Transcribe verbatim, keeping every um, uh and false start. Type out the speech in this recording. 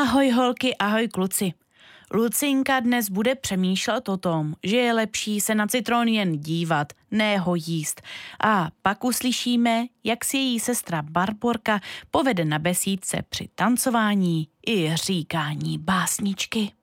Ahoj holky, ahoj kluci. Lucinka dnes bude přemýšlet o tom, že je lepší se na citron jen dívat, ne ho jíst. A pak uslyšíme, jak si její sestra Barborka povede na besídce při tancování i říkání básničky.